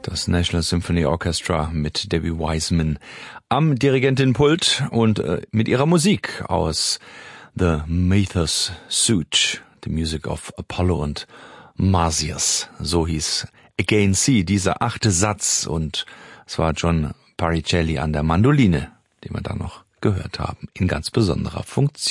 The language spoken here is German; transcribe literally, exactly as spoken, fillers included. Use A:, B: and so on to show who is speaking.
A: Das National Symphony Orchestra mit Debbie Wiseman am Dirigentenpult und äh, mit ihrer Musik aus The Mathers Suite, The Music of Apollo und Marsyas. So hieß Again C, dieser achte Satz, und es war John Paricelli an der Mandoline, den wir da noch gehört haben, in ganz besonderer Funktion.